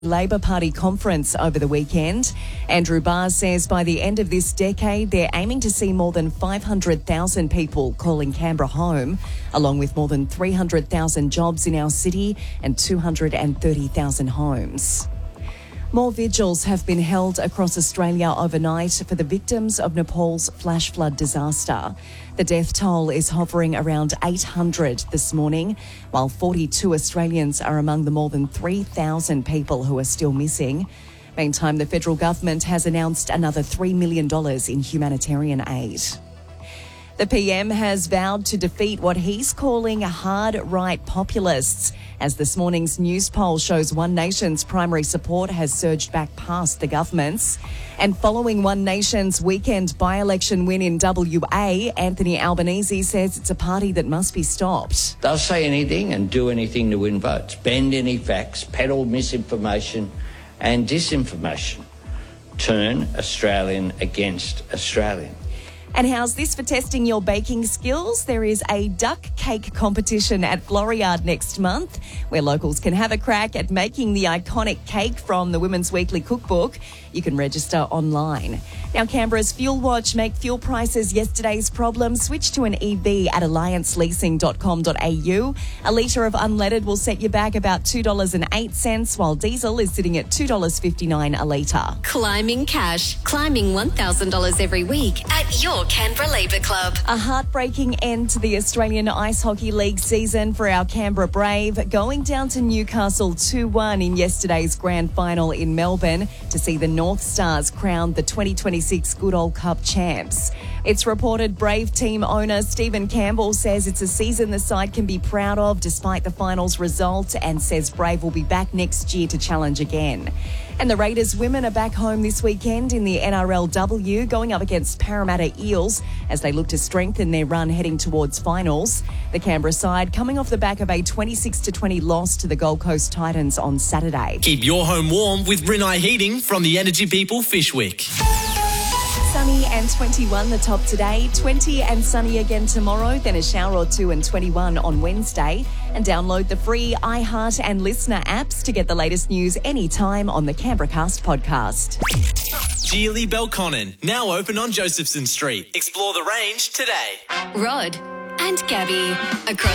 Labor Party conference over the weekend. Andrew Barr says by the end of this decade, they're aiming to see more than 500,000 people calling Canberra home, along with more than 300,000 jobs in our city and 230,000 homes. More vigils have been held across Australia overnight for the victims of Nepal's flash flood disaster. The death toll is hovering around 800 this morning, while 42 Australians are among the more than 3,000 people who are still missing. Meantime, the federal government has announced another $3 million in humanitarian aid. The PM has vowed to defeat what he's calling hard right populists, as this morning's news poll shows One Nation's primary support has surged back past the government's. And following One Nation's weekend by-election win in WA, Anthony Albanese says it's a party that must be stopped. They'll say anything and do anything to win votes, bend any facts, peddle misinformation and disinformation, turn Australian against Australian. And how's this for testing your baking skills? There is a duck cake competition at Floriade next month, where locals can have a crack at making the iconic cake from the Women's Weekly Cookbook. You can register online. Now, Canberra's Fuel Watch make fuel prices yesterday's problem. Switch to an EV at allianceleasing.com.au. A litre of unleaded will set you back about $2.08, while diesel is sitting at $2.59 a litre. Climbing cash. Climbing $1,000 every week at your Canberra Labour Club. A heartbreaking end to the Australian Ice Hockey League season for our Canberra Brave, going down to Newcastle 2-1 in yesterday's grand final in Melbourne to see the North Stars crowned the 2026 Goodall Cup champs. It's reported Brave team owner Stephen Campbell says it's a season the side can be proud of despite the finals result, and says Brave will be back next year to challenge again. And the Raiders women are back home this weekend in the NRLW, going up against Parramatta Eels as they look to strengthen their run heading towards finals. The Canberra side coming off the back of a 26-20 loss to the Gold Coast Titans on Saturday. Keep your home warm with Rinnai Heating from the Energy People Fishwick. Sunny and 21 the top today, 20 and sunny again tomorrow, then a shower or two and 21 on Wednesday. And download the free iHeart and Listener apps to get the latest news anytime on the Canberra Cast podcast. Geely Belconnen, now open on Josephson Street. Explore the range today. Rod and Gabby across